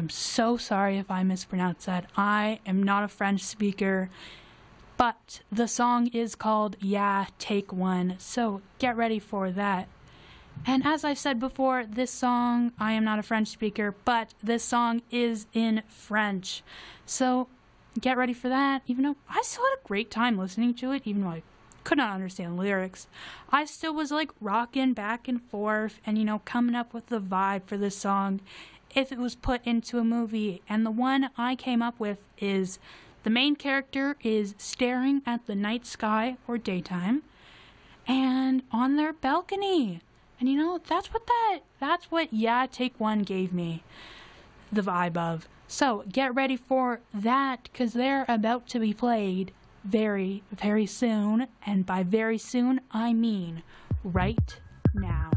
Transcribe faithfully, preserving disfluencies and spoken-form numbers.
am so sorry if I mispronounced that. I am not a French speaker, but the song is called Yeah, Take One, so get ready for that. And as I said before, this song, I am not a French speaker, but this song is in French. So get ready for that, even though I still had a great time listening to it, even though I could not understand lyrics. I still was like rocking back and forth and, you know, coming up with the vibe for this song if it was put into a movie. And the one I came up with is the main character is staring at the night sky or daytime and on their balcony. And you know, that's what that, that's what Yeah, Take One gave me the vibe of. So get ready for that, because they're about to be played very, very soon. And by very soon, I mean right now.